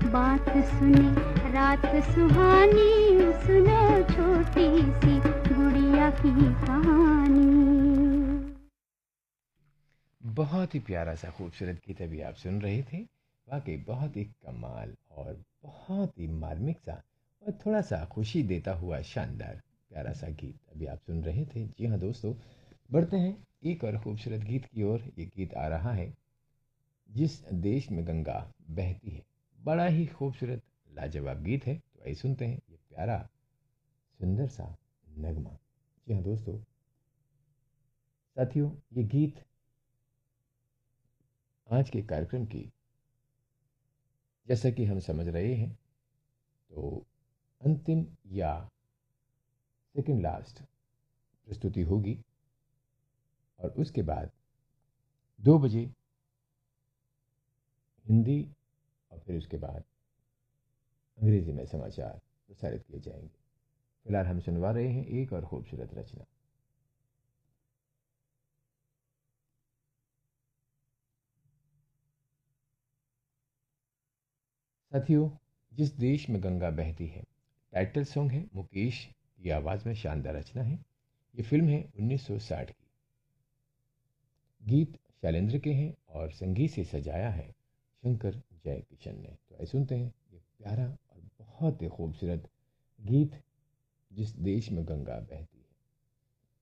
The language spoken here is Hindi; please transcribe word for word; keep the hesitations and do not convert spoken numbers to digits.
बात सुने रात सुहानी, सुनो छोटी सी गुड़िया की कहानी। बहुत ही प्यारा सा खूबसूरत गीत अभी आप सुन रहे थे। वाकई बहुत ही कमाल और बहुत ही मार्मिक सा और थोड़ा सा खुशी देता हुआ शानदार प्यारा सा गीत अभी आप सुन रहे थे। जी हाँ दोस्तों, बढ़ते हैं एक और खूबसूरत गीत की ओर। ये गीत आ रहा है जिस देश में गंगा बहती है। बड़ा ही खूबसूरत लाजवाब गीत है, तो आइए सुनते हैं ये प्यारा सुंदर सा नगमा। जी हाँ दोस्तों, साथियों, ये गीत आज के कार्यक्रम की, जैसा कि हम समझ रहे हैं, तो अंतिम या सेकंड लास्ट प्रस्तुति होगी और उसके बाद दो बजे हिंदी और फिर उसके बाद अंग्रेजी में समाचार प्रसारित किए जाएंगे। फिलहाल हम सुनवा रहे हैं एक और खूबसूरत रचना। साथियों, जिस देश में गंगा बहती है टाइटल सॉन्ग है, मुकेश की आवाज़ में शानदार रचना है। ये फिल्म है उन्नीस सौ साठ की। गीत शैलेंद्र के हैं और संगीत से सजाया है शंकर जयकिशन ने। तो आइए सुनते हैं ये प्यारा और बहुत ही खूबसूरत गीत जिस देश में गंगा बहती है।